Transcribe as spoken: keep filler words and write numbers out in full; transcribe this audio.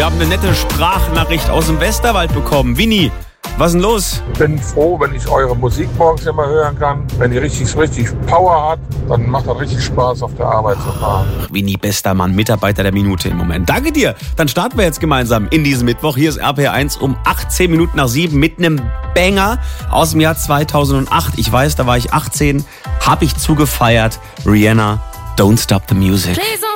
Wir haben eine nette Sprachnachricht aus dem Westerwald bekommen. Winnie, was ist denn los? Ich bin froh, wenn ich eure Musik morgens immer hören kann. Wenn die richtig, richtig Power hat, dann macht das richtig Spaß, auf der Arbeit zu fahren. Ach, Winnie, bester Mann, Mitarbeiter der Minute im Moment. Danke dir. Dann starten wir jetzt gemeinsam in diesem Mittwoch. Hier ist R P R eins um achtzehn Minuten nach sieben mit einem Banger aus dem Jahr zweitausendacht. Ich weiß, da war ich achtzehn, hab ich zugefeiert. Rihanna, Don't Stop the Music.